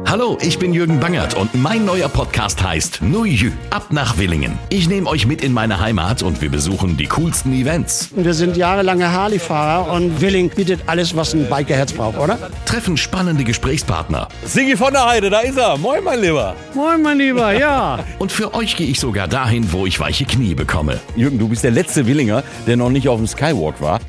Hallo, ich bin Jürgen Bangert und mein neuer Podcast heißt Nuju, ab nach Willingen. Ich nehme euch mit in meine Heimat und wir besuchen die coolsten Events. Wir sind jahrelange Harley-Fahrer und Willingen bietet alles, was ein Bikerherz braucht, oder? Treffen spannende Gesprächspartner. Sigi von der Heide, da ist er. Moin, mein Lieber. Moin, mein Lieber, ja. Und für euch gehe ich sogar dahin, wo ich weiche Knie bekomme. Jürgen, du bist der letzte Willinger, der noch nicht auf dem Skywalk war.